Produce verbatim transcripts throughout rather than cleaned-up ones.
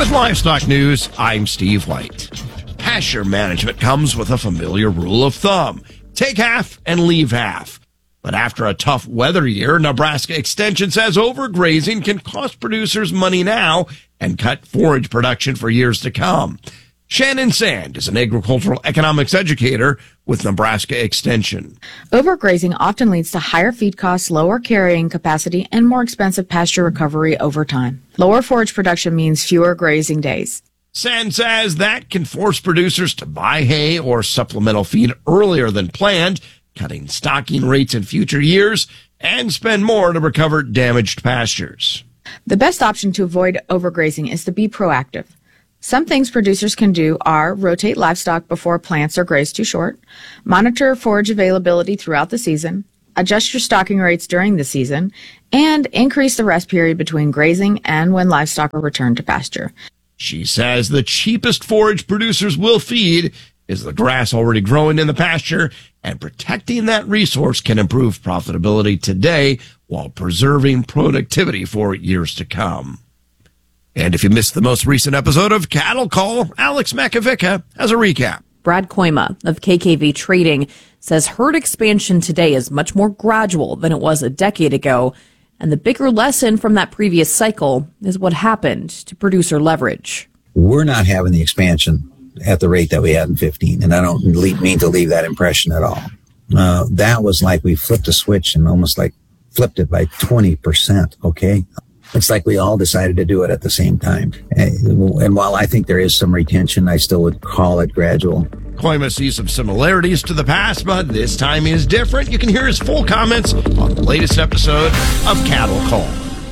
With livestock news, I'm Steve White. Pasture management comes with a familiar rule of thumb. Take half and leave half. But after a tough weather year, Nebraska Extension says overgrazing can cost producers money now and cut forage production for years to come. Shannon Sand is an agricultural economics educator with Nebraska Extension. Overgrazing often leads to higher feed costs, lower carrying capacity, and more expensive pasture recovery over time. Lower forage production means fewer grazing days. Sand says that can force producers to buy hay or supplemental feed earlier than planned, cutting stocking rates in future years, and spend more to recover damaged pastures. The best option to avoid overgrazing is to be proactive. Some things producers can do are rotate livestock before plants are grazed too short, monitor forage availability throughout the season, adjust your stocking rates during the season, and increase the rest period between grazing and when livestock are returned to pasture. She says the cheapest forage producers will feed is the grass already growing in the pasture, and protecting that resource can improve profitability today while preserving productivity for years to come. And if you missed the most recent episode of Cattle Call, Alex Makovica has a recap. Brad Koima of K K V Trading says herd expansion today is much more gradual than it was a decade ago. And the bigger lesson from that previous cycle is what happened to producer leverage. We're not having the expansion at the rate that we had in fifteen. And I don't mean to leave that impression at all. Uh, that was like we flipped a switch and almost like flipped it by twenty percent. Okay. It's like we all decided to do it at the same time. And while I think there is some retention, I still would call it gradual. Koima sees some similarities to the past, but this time is different. You can hear his full comments on the latest episode of Cattle Call.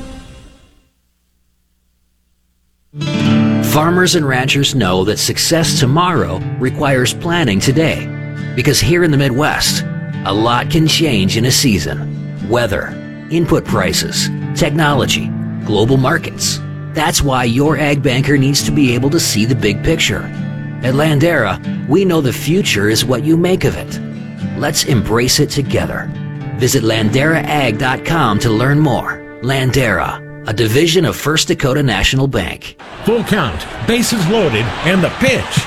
Farmers and ranchers know that success tomorrow requires planning today. Because here in the Midwest, a lot can change in a season. Weather, input prices, technology, global markets. That's why your ag banker needs to be able to see the big picture. At Landera, we know the future is what you make of it. Let's embrace it together. Visit Landera Ag dot com to learn more. Landera, a division of First Dakota National Bank. Full count, bases loaded, and the pitch.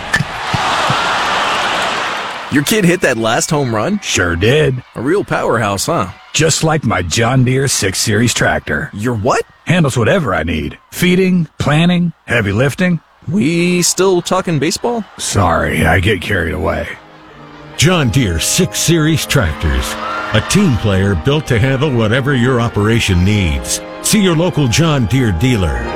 Your kid hit that last home run? Sure did. A real powerhouse, huh? Just like my John Deere six series tractor. Your what? Handles whatever I need. Feeding, planting, heavy lifting. We still talking baseball? Sorry, I get carried away. John Deere six series tractors. A team player built to handle whatever your operation needs. See your local John Deere dealer.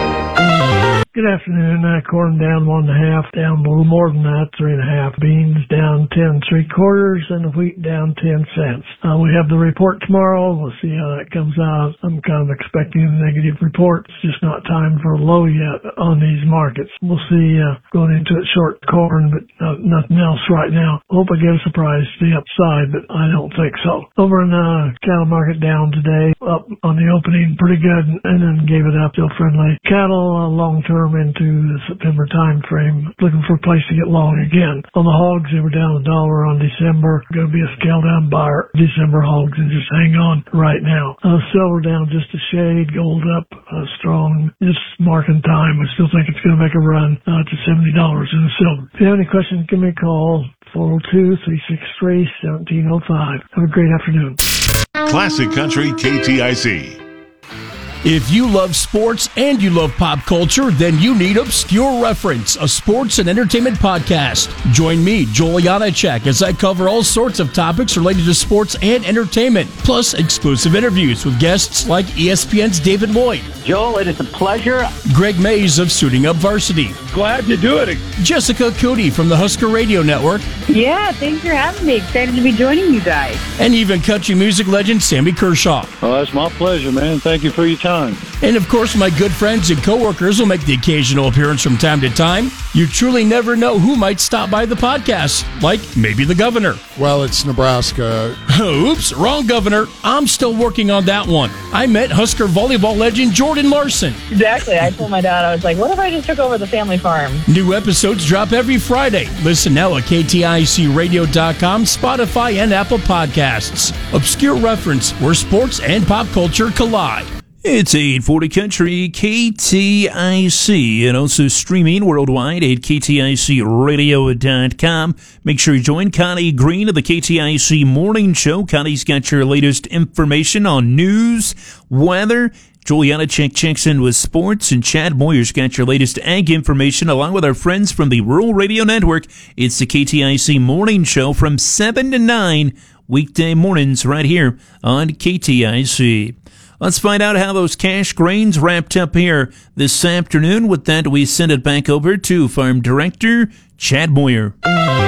Good afternoon. Uh, corn down one and a half, down a little more than that, three and a half. Beans down ten three quarters, and the wheat down ten cents. Uh, we have the report tomorrow. We'll see how that comes out. I'm kind of expecting a negative report. It's just not time for a low yet on these markets. We'll see uh, going into it short corn, but uh, nothing else right now. Hope I get a surprise to the upside, but I don't think so. Over in the uh, cattle market down today, up on the opening pretty good, and then gave it up, still friendly. Cattle uh, long term into the September time frame, looking for a place to get long again. On the hogs, they were down a dollar on December. Going to be a scale down buyer. December hogs, and just hang on right now. Uh, silver down just a shade, gold up uh, strong. Just marking time. I still think it's going to make a run uh, to seventy dollars in the silver. If you have any questions, give me a call. four oh two, three six three, one seven oh five. Have a great afternoon. Classic Country K T I C. If you love sports and you love pop culture, then you need Obscure Reference, a sports and entertainment podcast. Join me, Joel Janacek, as I cover all sorts of topics related to sports and entertainment, plus exclusive interviews with guests like E S P N's David Lloyd. Joel, it is a pleasure. Greg Mays of Suiting Up Varsity. Glad to do it. Jessica Cootie from the Husker Radio Network. Yeah, thanks for having me. Excited to be joining you guys. And even country music legend Sammy Kershaw. Oh, that's my pleasure, man. Thank you for your time. And of course, my good friends and coworkers will make the occasional appearance from time to time. You truly never know who might stop by the podcast, like maybe the governor. Well, it's Nebraska. Oops, wrong governor. I'm still working on that one. I met Husker volleyball legend Jordan Larson. Exactly. I told my dad, I was like, what if I just took over the family farm? New episodes drop every Friday. Listen now at K T I C radio dot com, Spotify, and Apple Podcasts. Obscure Reference, where sports and pop culture collide. It's eight forty Country K T I C and also streaming worldwide at K T I C radio dot com. Make sure you join Connie Green of the K T I C Morning Show. Connie's got your latest information on news, weather. Juliana Check checks in with sports, and Chad Moyer's got your latest ag information along with our friends from the Rural Radio Network. It's the K T I C Morning Show from seven to nine weekday mornings right here on K T I C. Let's find out how those cash grains wrapped up here this afternoon. With that, we send it back over to Farm Director Chad Moyer.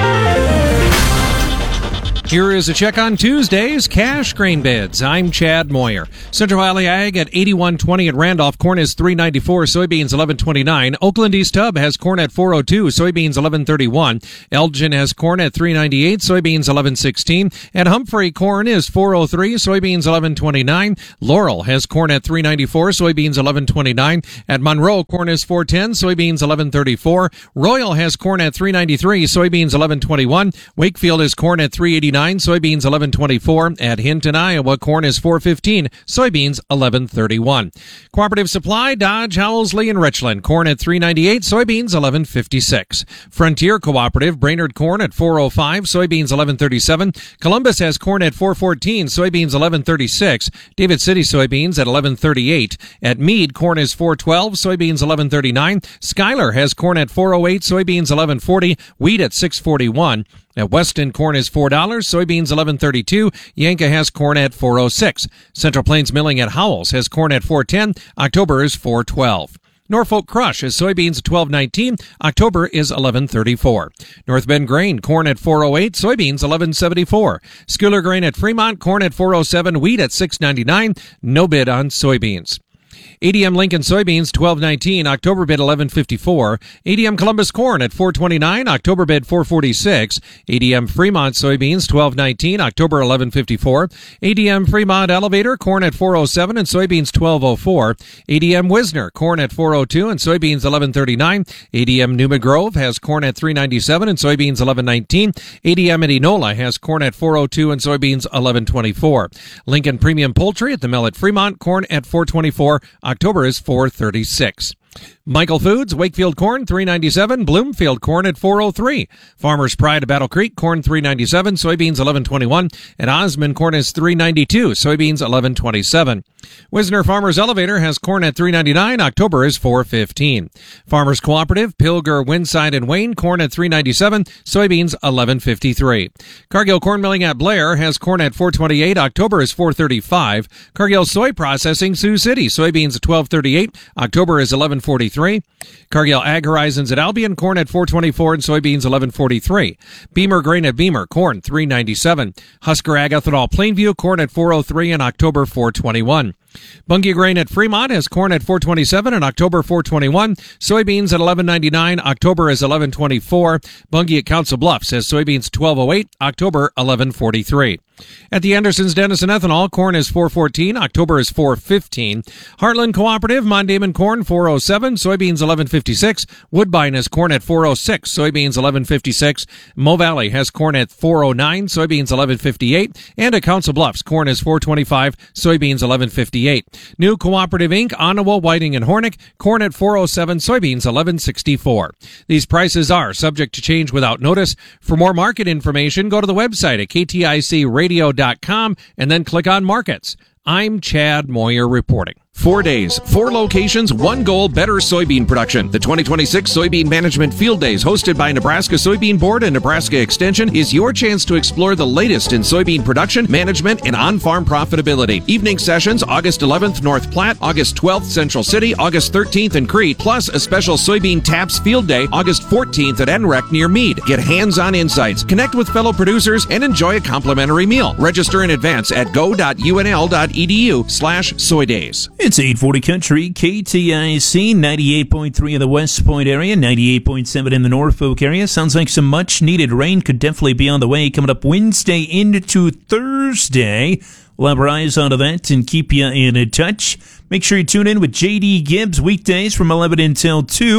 Here is a check on Tuesday's cash grain bids. I'm Chad Moyer. Central Valley Ag at eighty-one twenty at Randolph. Corn is three ninety-four. Soybeans eleven twenty-nine. Oakland East Hub has corn at four oh two. Soybeans eleven thirty-one. Elgin has corn at three ninety-eight. Soybeans eleven sixteen. At Humphrey, corn is four oh three. Soybeans eleven twenty-nine. Laurel has corn at three ninety-four. Soybeans eleven twenty-nine. At Monroe, corn is four ten. Soybeans eleven thirty-four. Royal has corn at three ninety-three. Soybeans eleven twenty-one. Wakefield is corn at three eighty-nine. Soybeans eleven twenty-four. At Hinton, Iowa, corn is four fifteen. Soybeans eleven thirty-one. Cooperative Supply, Dodge, Howells, Lee, and Richland. Corn at three ninety-eight. Soybeans eleven fifty-six. Frontier Cooperative, Brainerd corn at four oh five. Soybeans eleven thirty-seven. Columbus has corn at four fourteen. Soybeans eleven thirty-six. David City soybeans at eleven thirty-eight. At Meade, corn is four twelve. Soybeans eleven thirty-nine. Schuyler has corn at four oh eight. Soybeans eleven forty. Wheat at six forty-one. At Weston, corn is four dollars. Soybeans eleven thirty-two. Yanka has corn at four oh six. Central Plains Milling at Howells has corn at four ten. October is four twelve. Norfolk Crush is soybeans at twelve nineteen. October is eleven thirty-four. North Bend Grain, corn at four oh eight. Soybeans eleven seventy-four. Schuyler Grain at Fremont, corn at four oh seven. Wheat at six ninety-nine. No bid on soybeans. A D M Lincoln soybeans twelve nineteen, October bid eleven fifty-four. A D M Columbus corn at four twenty-nine, October bid four forty-six. A D M Fremont soybeans twelve nineteen, October eleven fifty-four. A D M Fremont Elevator corn at four oh seven and soybeans twelve oh four. A D M Wisner corn at four oh two and soybeans eleven thirty-nine. A D M Newman Grove has corn at three ninety-seven and soybeans eleven nineteen. A D M at Enola has corn at four oh two and soybeans eleven twenty-four. Lincoln Premium Poultry at the mill at Fremont, corn at four twenty-four. October is four thirty-six. Michael Foods, Wakefield corn three ninety-seven, Bloomfield corn at four oh three. Farmers Pride at Battle Creek corn three ninety-seven, soybeans eleven twenty-one. At Osmond corn is three ninety-two, soybeans eleven twenty-seven. Wisner Farmers Elevator has corn at three ninety-nine, October is four fifteen. Farmers Cooperative, Pilger, Winside, and Wayne corn at three ninety-seven, soybeans eleven fifty-three. Cargill Corn Milling at Blair has corn at four twenty-eight, October is four thirty-five. Cargill Soy Processing, Sioux City, soybeans at twelve thirty-eight, October is eleven forty-three. Cargill Ag Horizons at Albion, corn at four twenty-four and soybeans eleven forty-three. Beamer Grain at Beamer, corn three ninety-seven. Husker Ag Ethanol Plainview, corn at four oh three and October four twenty-one. Bunge Grain at Fremont has corn at four twenty-seven and October four twenty-one. Soybeans at eleven ninety-nine, October is eleven twenty-four. Bunge at Council Bluffs has soybeans twelve oh eight, October eleven forty-three. At the Andersons Denison Ethanol, corn is four fourteen, October is four fifteen. Heartland Cooperative, Mondayman corn four oh seven, soybeans eleven fifty-six. Woodbine has corn at four oh six, soybeans eleven fifty-six. Mo Valley has corn at four oh nine, soybeans eleven fifty-eight. And at Council Bluffs, corn is four twenty-five, soybeans eleven fifty-eight. New Cooperative Incorporated, Onawa, Whiting, and Hornick, corn at four oh seven, soybeans eleven sixty-four. These prices are subject to change without notice. For more market information, go to the website at K T I C radio dot com and then click on Markets. I'm Chad Moyer reporting. Four days, four locations, one goal, better soybean production. The twenty twenty-six Soybean Management Field Days, hosted by Nebraska Soybean Board and Nebraska Extension, is your chance to explore the latest in soybean production, management, and on-farm profitability. Evening sessions, August eleventh, North Platte, August twelfth, Central City, August thirteenth in Crete, plus a special Soybean Taps Field Day, August fourteenth at N R E C near Meade. Get hands-on insights, connect with fellow producers, and enjoy a complimentary meal. Register in advance at go dot U N L dot E D U slash soy days. It's eight forty Country, K T I C, ninety-eight point three in the West Point area, ninety-eight point seven in the Norfolk area. Sounds like some much-needed rain could definitely be on the way coming up Wednesday into Thursday. We'll have our eyes onto that and keep you in touch. Make sure you tune in with J D Gibbs weekdays from eleven until two.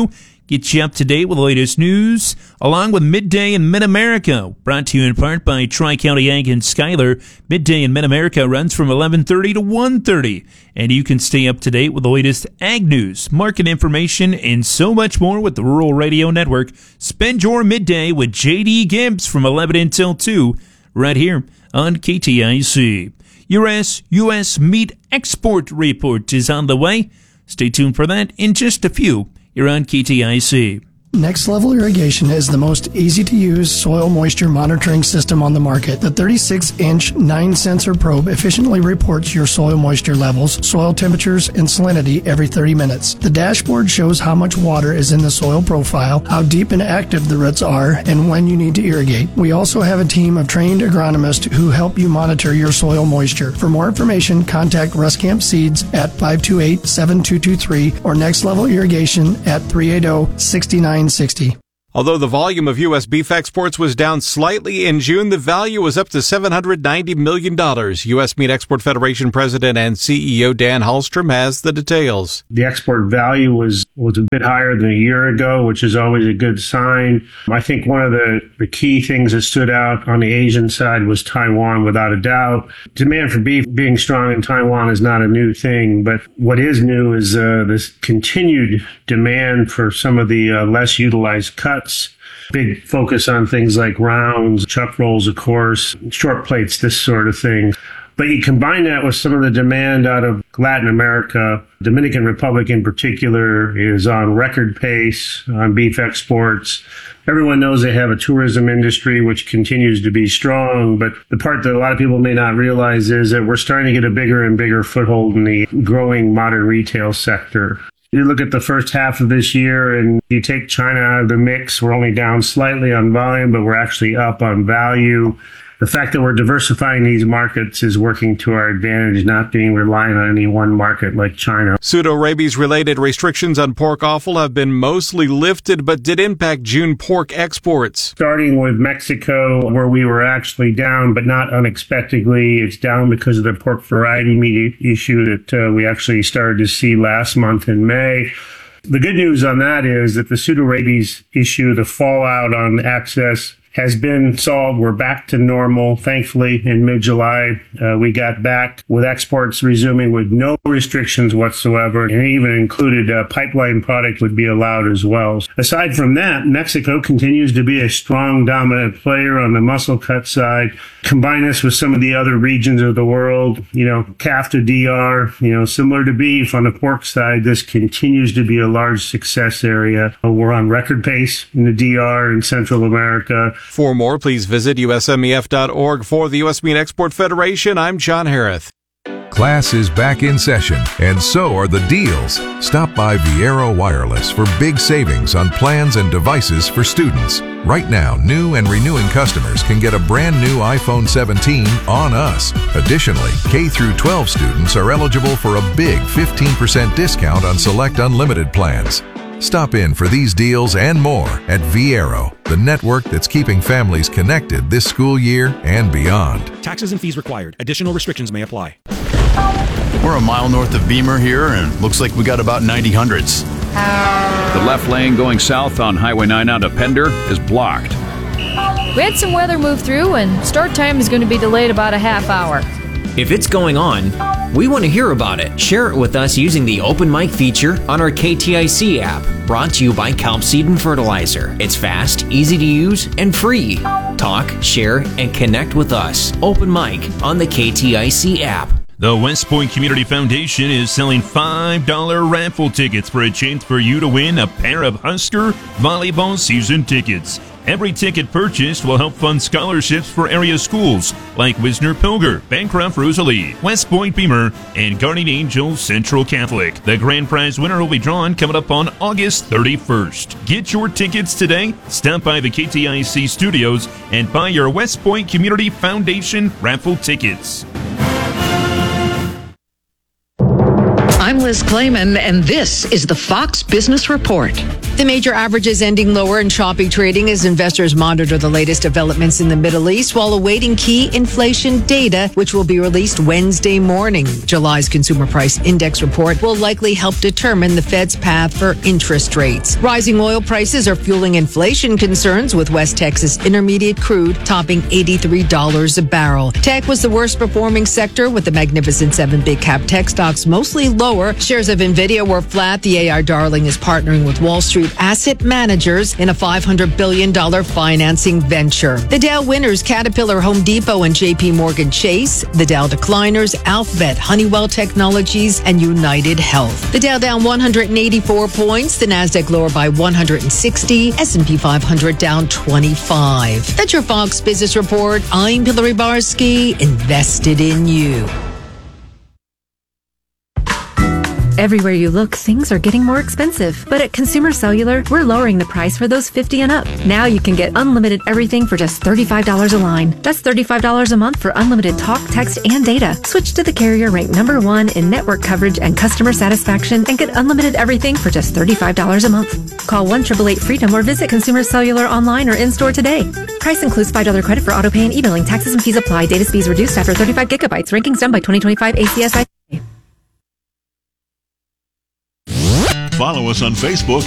Get you up to date with the latest news, along with Midday in Mid-America, brought to you in part by Tri-County Ag and Skyler. Midday in Mid-America runs from eleven thirty to one thirty, and you can stay up to date with the latest ag news, market information, and so much more with the Rural Radio Network. Spend your midday with J D Gibbs from eleven until two, right here on K T I C. Your U S Meat Export Report is on the way. Stay tuned for that in just a few. You're on K T I C. Next Level Irrigation is the most easy-to-use soil moisture monitoring system on the market. The thirty-six inch nine sensor probe efficiently reports your soil moisture levels, soil temperatures, and salinity every thirty minutes. The dashboard shows how much water is in the soil profile, how deep and active the roots are, and when you need to irrigate. We also have a team of trained agronomists who help you monitor your soil moisture. For more information, contact Ruscamp Seeds at five two eight, seven two two three or Next Level Irrigation at three eight zero, six nine sixty. Although the volume of U S beef exports was down slightly in June, the value was up to seven hundred ninety million dollars. U S Meat Export Federation President and C E O Dan Hallstrom has the details. The export value was, was a bit higher than a year ago, which is always a good sign. I think one of the, the key things that stood out on the Asian side was Taiwan, without a doubt. Demand for beef being strong in Taiwan is not a new thing, but what is new is uh, this continued demand for some of the uh, less utilized cuts. Big focus on things like rounds, chuck rolls, of course, short plates, this sort of thing. But you combine that with some of the demand out of Latin America. Dominican Republic in particular is on record pace on beef exports. Everyone knows they have a tourism industry which continues to be strong, but the part that a lot of people may not realize is that we're starting to get a bigger and bigger foothold in the growing modern retail sector. You look at the first half of this year and you take China out of the mix, we're only down slightly on volume, but we're actually up on value. The fact that we're diversifying these markets is working to our advantage, not being reliant on any one market like China. Pseudo-rabies-related restrictions on pork offal have been mostly lifted, but did impact June pork exports. Starting with Mexico, where we were actually down, but not unexpectedly. It's down because of the pork variety meat issue that uh, we actually started to see last month in May. The good news on that is that the pseudo-rabies issue, the fallout on access, has been solved. We're back to normal. Thankfully, in mid-July, uh, we got back with exports resuming with no restrictions whatsoever, and even included uh, pipeline product would be allowed as well. Aside from that, Mexico continues to be a strong, dominant player on the muscle cut side. Combine this with some of the other regions of the world, you know, C A F to D R, you know, similar to beef on the pork side, this continues to be a large success area. We're on record pace in the D R in Central America. For more, please visit U S M E F dot org. For the U S Meat Export Federation, I'm John Harrith. Class is back in session, and so are the deals. Stop by Viero Wireless for big savings on plans and devices for students. Right now, new and renewing customers can get a brand new iPhone seventeen on us. Additionally, K through twelve students are eligible for a big fifteen percent discount on select unlimited plans. Stop in for these deals and more at Viero, the network that's keeping families connected this school year and beyond. Taxes and fees required. Additional restrictions may apply. We're a mile north of Beamer here, and looks like we got about ninety hundreds. The left lane going south on Highway nine out of Pender is blocked. We had some weather move through, and start time is going to be delayed about a half hour. If it's going on, we want to hear about it. Share it with us using the Open Mic feature on our K T I C app. Brought to you by Kelp Seed and Fertilizer. It's fast, easy to use, and free. Talk, share, and connect with us. Open Mic on the K T I C app. The West Point Community Foundation is selling five dollar raffle tickets for a chance for you to win a pair of Husker volleyball season tickets. Every ticket purchased will help fund scholarships for area schools like Wisner Pilger, Bancroft Rosalie, West Point Beamer, and Guardian Angel Central Catholic. The grand prize winner will be drawn coming up on August thirty-first. Get your tickets today. Stop by the K T I C studios and buy your West Point Community Foundation raffle tickets. I'm Liz Clayman, and this is the Fox Business Report. The major averages ending lower in choppy trading as investors monitor the latest developments in the Middle East while awaiting key inflation data, which will be released Wednesday morning. July's Consumer Price Index report will likely help determine the Fed's path for interest rates. Rising oil prices are fueling inflation concerns, with West Texas Intermediate crude topping eighty-three dollars a barrel. Tech was the worst performing sector, with the Magnificent Seven big cap tech stocks mostly lower. Shares of Nvidia were flat. The A I darling is partnering with Wall Street asset managers in a five hundred billion dollars financing venture. The Dow winners, Caterpillar, Home Depot, and J P Morgan Chase. The Dow decliners, Alphabet, Honeywell Technologies, and United Health. The Dow down one hundred eighty-four points. The Nasdaq lower by one hundred sixty. S and P five hundred down twenty-five. That's your Fox Business Report. I'm Hillary Barsky, invested in you. Everywhere you look, things are getting more expensive. But at Consumer Cellular, we're lowering the price for those fifty and up. Now you can get unlimited everything for just thirty-five dollars a line. That's thirty-five dollars a month for unlimited talk, text, and data. Switch to the carrier ranked number one in network coverage and customer satisfaction and get unlimited everything for just thirty-five dollars a month. Call one eight eight eight freedom or visit Consumer Cellular online or in-store today. Price includes five dollars credit for auto pay and e-billing. Taxes and fees apply. Data speeds reduced after thirty-five gigabytes. Rankings done by twenty twenty-five A C S I. Follow us on Facebook